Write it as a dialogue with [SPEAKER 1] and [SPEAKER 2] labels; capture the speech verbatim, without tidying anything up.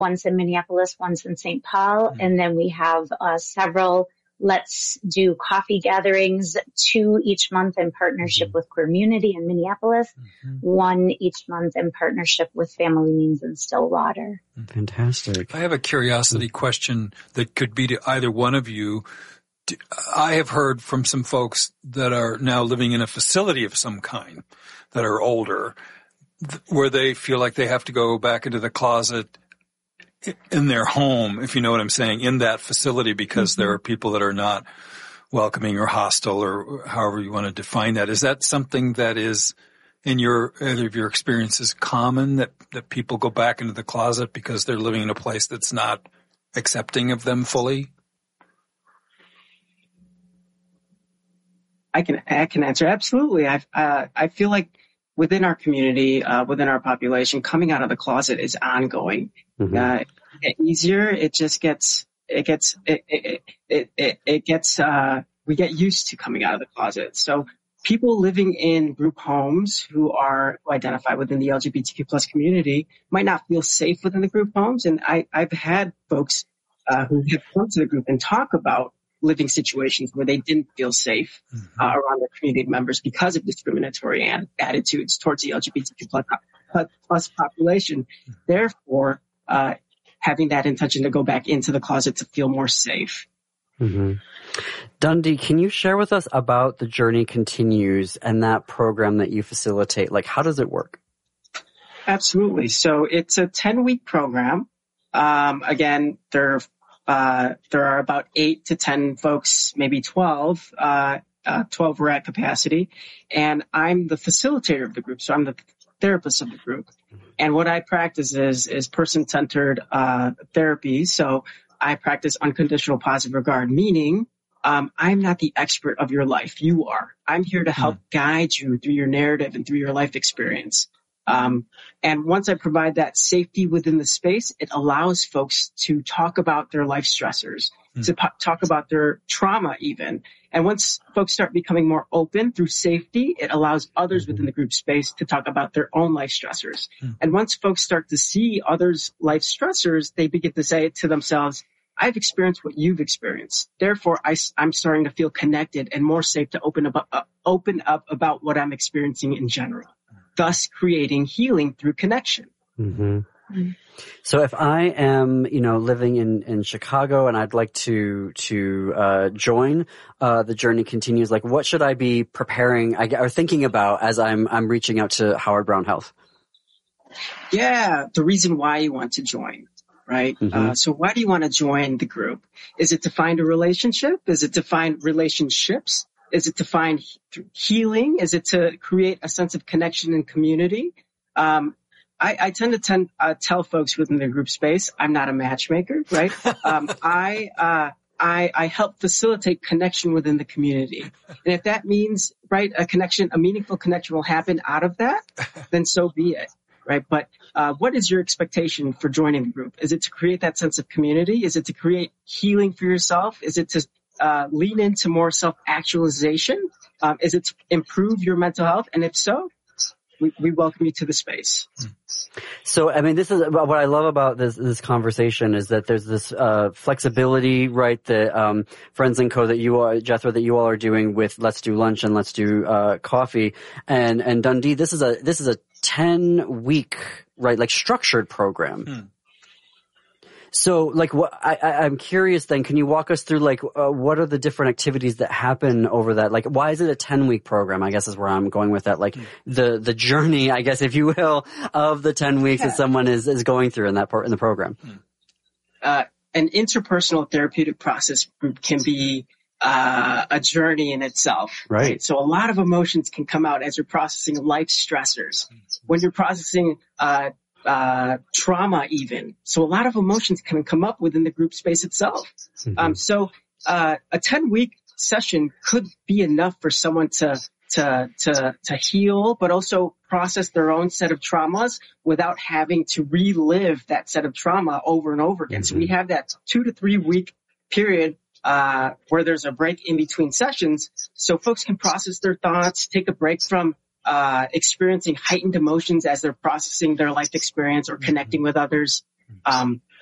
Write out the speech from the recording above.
[SPEAKER 1] once in Minneapolis, once in Saint Paul. Mm-hmm. And then we have uh, several Let's Do coffee gatherings, two each month in partnership mm-hmm. with Queermunity in Minneapolis, mm-hmm. one each month in partnership with Family Means in Stillwater.
[SPEAKER 2] Fantastic.
[SPEAKER 3] I have a curiosity mm-hmm. question that could be to either one of you. I have heard from some folks that are now living in a facility of some kind that are older, where they feel like they have to go back into the closet in their home, if you know what I'm saying, in that facility because mm-hmm. there are people that are not welcoming or hostile or however you want to define that. Is that something that is in your, either of your experiences common, that, that people go back into the closet because they're living in a place that's not accepting of them fully?
[SPEAKER 4] I can, I can answer. Absolutely. I, uh, I feel like within our community, uh, within our population, coming out of the closet is ongoing. Mm-hmm. Uh, it gets easier. It just gets, it gets, it, it, it, it, it gets, uh, we get used to coming out of the closet. So people living in group homes who are, who identify within the L G B T Q plus community might not feel safe within the group homes. And I, I've had folks, uh, who have come to the group and talk about living situations where they didn't feel safe mm-hmm. uh, around their community members because of discriminatory an- attitudes towards the L G B T Q plus, plus population. Mm-hmm. Therefore, uh, having that intention to go back into the closet to feel more safe.
[SPEAKER 2] Mm-hmm. Dundee, can you share with us about the Journey Continues and that program that you facilitate? Like, how does it work?
[SPEAKER 4] Absolutely. So it's a ten-week program. Um, again, there Uh, there are about eight to ten folks, maybe twelve, uh, uh, twelve we're at capacity. And I'm the facilitator of the group. So I'm the therapist of the group. And what I practice is, is person-centered, uh, therapy. So I practice unconditional positive regard, meaning, um, I'm not the expert of your life. You are. I'm here to help mm-hmm. guide you through your narrative and through your life experience. Um, and once I provide that safety within the space, it allows folks to talk about their life stressors, mm. to po- talk about their trauma even. And once folks start becoming more open through safety, it allows others mm-hmm. within the group space to talk about their own life stressors. Mm. And once folks start to see others' life stressors, they begin to say to themselves, I've experienced what you've experienced. Therefore, I, I'm starting to feel connected and more safe to open up, uh, open up about what I'm experiencing in general. Thus creating healing through connection.
[SPEAKER 2] Mm-hmm. Mm-hmm. So if I am, you know, living in, in Chicago and I'd like to, to, uh, join, uh, the Journey Continues, like what should I be preparing I, or thinking about as I'm, I'm reaching out to Howard Brown Health?
[SPEAKER 4] Yeah. The reason why you want to join, right? Mm-hmm. Uh, so why do you want to join the group? Is it to find a relationship? Is it to find relationships? Is it to find healing? Is it to create a sense of connection and community? Um, I, I tend to tend, uh, tell folks within the group space, I'm not a matchmaker, right? um, I, uh, I, I help facilitate connection within the community. And if that means, right, a connection, a meaningful connection will happen out of that, then so be it, right? But, uh, what is your expectation for joining the group? Is it to create that sense of community? Is it to create healing for yourself? Is it to Uh, lean into more self-actualization? Um, is it to improve your mental health? And if so, we, we welcome you to the space.
[SPEAKER 2] So, I mean, this is what I love about this, this conversation is that there's this, uh, flexibility, right? The, um, Friends and Co that you are, Jethro, that you all are doing with Let's Do Lunch and Let's Do, uh, Coffee. And, and Dundee, this is a, this is a ten week, right? Like structured program. Hmm. So, like, what I, I, I'm curious. Then, can you walk us through, like, uh, what are the different activities that happen over that? Like, why is it a ten week program? I guess is where I'm going with that. Like, mm. the the journey, I guess, if you will, of the ten weeks yeah. that someone is is going through in that part in the program.
[SPEAKER 4] Mm. Uh, an interpersonal therapeutic process can be uh, a journey in itself.
[SPEAKER 2] Right. right.
[SPEAKER 4] So, a lot of emotions can come out as you're processing life stressors. Mm. When you're processing uh uh, trauma even. So a lot of emotions can come up within the group space itself. Mm-hmm. Um, so, uh, a ten week session could be enough for someone to, to, to, to heal, but also process their own set of traumas without having to relive that set of trauma over and over again. Mm-hmm. So we have that two to three week period, uh, where there's a break in between sessions so folks can process their thoughts, take a break from uh, experiencing heightened emotions as they're processing their life experience or connecting with others. Um,